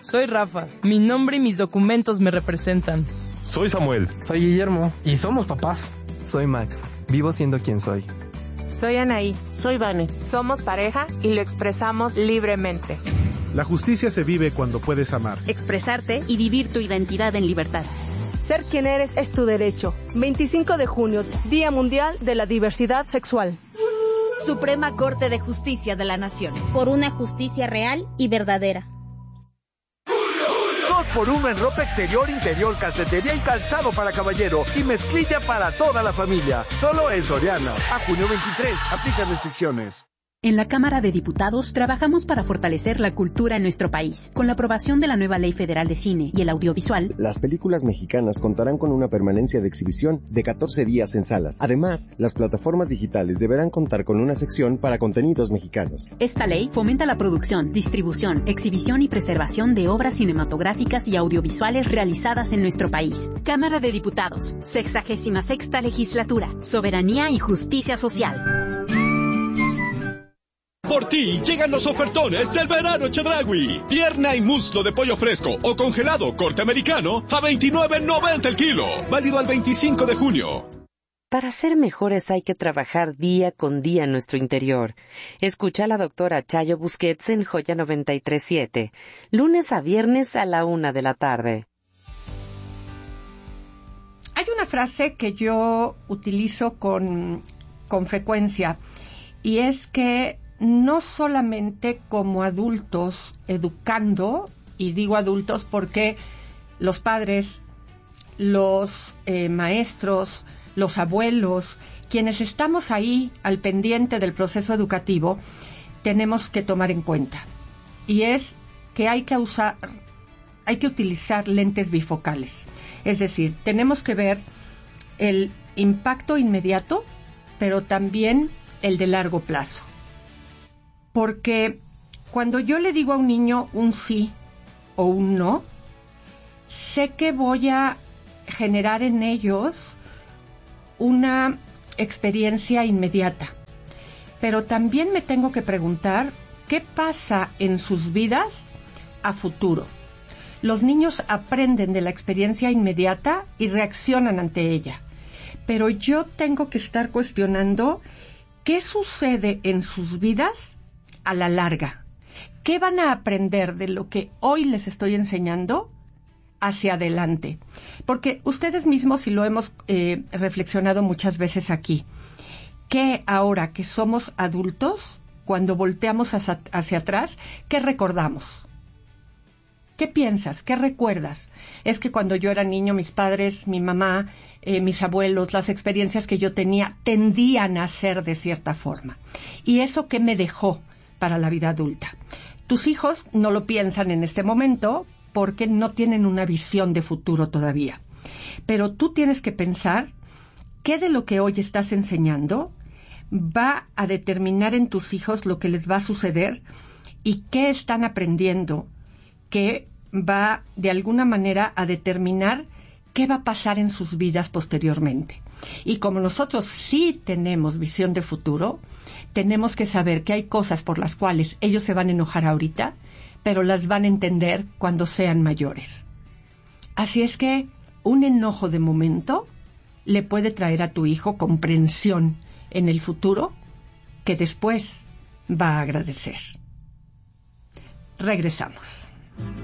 Soy Rafa. Mi nombre y mis documentos me representan. Soy Samuel. Soy Guillermo. Y somos papás. Soy Max. Vivo siendo quien soy. Soy Anaí. Soy Vane. Somos pareja y lo expresamos libremente. La justicia se vive cuando puedes amar, expresarte y vivir tu identidad en libertad. Ser quien eres es tu derecho. 25 de junio, Día Mundial de la Diversidad Sexual. Suprema Corte de Justicia de la Nación. Por una justicia real y verdadera. 2x1 en ropa exterior, interior, calcetería y calzado para caballero. Y mezclilla para toda la familia. Solo en Soriana. A junio 23. Aplican restricciones. En la Cámara de Diputados trabajamos para fortalecer la cultura en nuestro país. Con la aprobación de la nueva Ley Federal de Cine y el Audiovisual, las películas mexicanas contarán con una permanencia de exhibición de 14 días en salas. Además, las plataformas digitales deberán contar con una sección para contenidos mexicanos. Esta ley fomenta la producción, distribución, exhibición y preservación de obras cinematográficas y audiovisuales realizadas en nuestro país. Cámara de Diputados, 66ª Legislatura, Soberanía y Justicia Social. Por ti llegan los ofertones del verano Chedraui. Pierna y muslo de pollo fresco o congelado corte americano a $29.90 el kilo. Válido al 25 de junio. Para ser mejores hay que trabajar día con día en nuestro interior. Escucha a la doctora Chayo Busquets en Joya 93.7, lunes a viernes a la 1 de la tarde. Hay una frase que yo utilizo con frecuencia y es que no solamente como adultos educando, y digo adultos porque los padres, los maestros, los abuelos, quienes estamos ahí al pendiente del proceso educativo, tenemos que tomar en cuenta. Y es que hay que utilizar lentes bifocales. Es decir, tenemos que ver el impacto inmediato, pero también el de largo plazo. Porque cuando yo le digo a un niño un sí o un no, sé que voy a generar en ellos una experiencia inmediata. Pero también me tengo que preguntar qué pasa en sus vidas a futuro. Los niños aprenden de la experiencia inmediata y reaccionan ante ella. Pero yo tengo que estar cuestionando qué sucede en sus vidas a la larga. ¿Qué van a aprender de lo que hoy les estoy enseñando hacia adelante? Porque ustedes mismos, y lo hemos reflexionado muchas veces aquí, que ahora que somos adultos, cuando volteamos hacia atrás, ¿qué recordamos? ¿Qué piensas? ¿Qué recuerdas? Es que cuando yo era niño, mis padres, mi mamá, mis abuelos, las experiencias que yo tenía tendían a ser de cierta forma. ¿Y eso qué me dejó para la vida adulta? Tus hijos no lo piensan en este momento porque no tienen una visión de futuro todavía. Pero tú tienes que pensar qué de lo que hoy estás enseñando va a determinar en tus hijos lo que les va a suceder y qué están aprendiendo, que va de alguna manera a determinar qué va a pasar en sus vidas posteriormente. Y como nosotros sí tenemos visión de futuro, tenemos que saber que hay cosas por las cuales ellos se van a enojar ahorita, pero las van a entender cuando sean mayores. Así es que un enojo de momento le puede traer a tu hijo comprensión en el futuro que después va a agradecer. Regresamos.